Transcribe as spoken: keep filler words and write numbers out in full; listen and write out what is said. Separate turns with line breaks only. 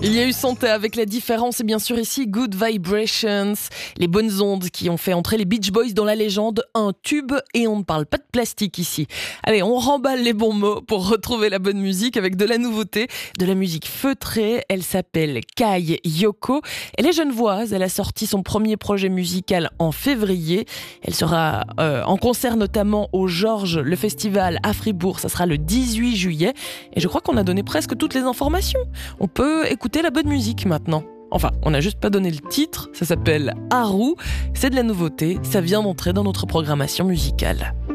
Il y a eu Santé avec La Différence et bien sûr ici Good Vibrations, les bonnes ondes qui ont fait entrer les Beach Boys dans la légende, un tube, et on ne parle pas de plastique ici. Allez, on remballe les bons mots pour retrouver la bonne musique avec de la nouveauté, de la musique feutrée. Elle s'appelle Kai Yoko. Elle est genevoise, elle a sorti son premier projet musical en février. Elle sera euh, en concert notamment au Georges, le festival à Fribourg, ça sera le dix-huit juillet. Et je crois qu'on a donné presque toutes les informations. On peut écouter la bonne musique maintenant. Enfin, on n'a juste pas donné le titre, ça s'appelle Haru, c'est de la nouveauté, ça vient d'entrer dans notre programmation musicale.